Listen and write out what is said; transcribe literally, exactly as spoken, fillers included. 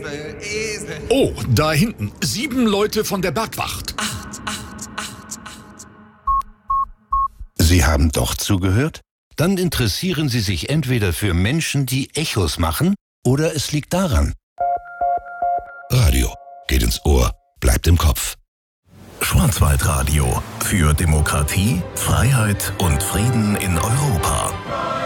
Esel, Esel. Oh, da hinten. Sieben Leute von der Bergwacht. Acht, acht, acht, acht. Sie haben doch zugehört? Dann interessieren Sie sich entweder für Menschen, die Echos machen, oder es liegt daran. Radio geht ins Ohr, bleibt im Kopf. Schwarzwaldradio für Demokratie, Freiheit und Frieden in Europa.